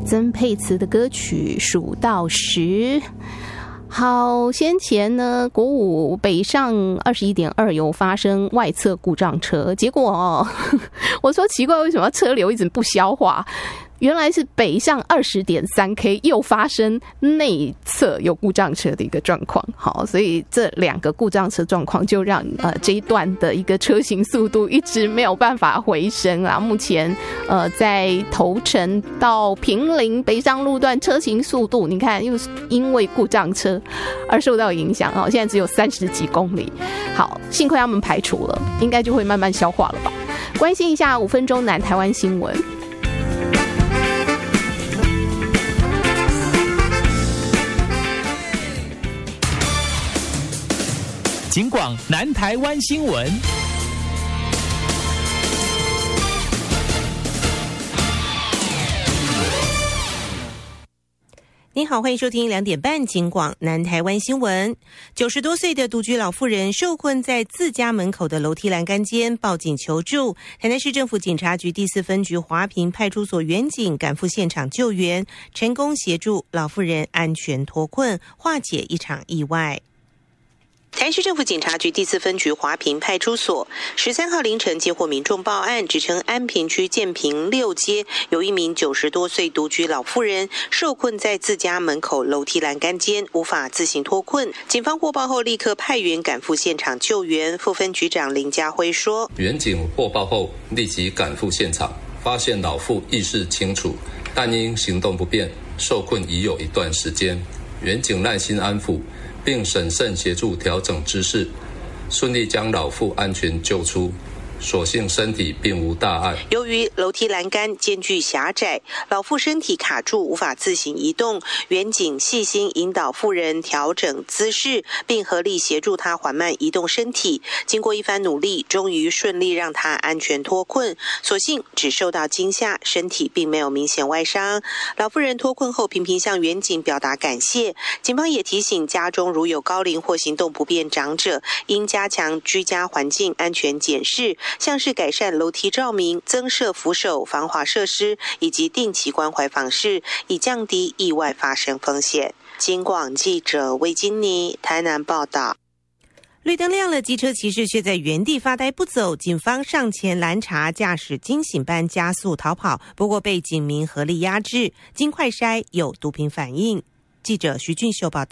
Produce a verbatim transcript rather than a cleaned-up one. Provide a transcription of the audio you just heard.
曾沛慈的歌曲《数到十》。好，先前呢，国五北上二十一点二有发生外侧故障车，结果哦，我说奇怪，为什么车流一直不消化？原来是北上 二十点三 K 又发生内侧有故障车的一个状况。好，所以这两个故障车状况就让呃这一段的一个车行速度一直没有办法回升啊。目前呃在头城到坪林北上路段车行速度，你看又因为故障车而受到影响啊，现在只有三十几公里。好，幸亏他们排除了，应该就会慢慢消化了吧。关心一下五分钟南台湾新闻。 警广南台湾新闻。 您好，欢迎收听两点半警广南台湾新闻。九十多岁的独居老妇人受困在自家门口的楼梯栏杆间，报警求助。台南市政府警察局第四分局华坪派出所员警赶赴现场救援，成功协助老妇人安全脱困，化解一场意外。台南市政府警察局第四分局华坪派出所十三号凌晨接获民众报案，指称安平区建平六街有一名九十多岁独居老妇人受困在自家门口楼梯栏杆间，无法自行脱困。警方获报后立刻派员赶赴现场救援。副分局长林家辉说：“ 员警获报后立即赶赴现场，发现老妇意识清楚，但因行动不便，受困已有一段时间。员警耐心安抚，并审慎协助调整姿势，顺利将老妇安全救出。所幸身体并无大碍。 由于楼梯栏杆间距狭窄，老妇身体卡住，无法自行移动。员警细心引导妇人调整姿势，并合力协助她缓慢移动身体。经过一番努力，终于顺利让她安全脱困。所幸只受到惊吓，身体并没有明显外伤。老妇人脱困后频频向员警表达感谢。警方也提醒家中如有高龄或行动不便长者，应加强居家环境安全检视，像是改善楼梯照明、增设扶手、防滑设施，以及定期关怀访视，以降低意外发生风险。警广记者魏金妮台南报道。绿灯亮了，机车骑士却在原地发呆不走，警方上前拦查，驾驶惊醒般加速逃跑，不过被警民合力压制，经快筛有毒品反应。记者徐俊秀报道。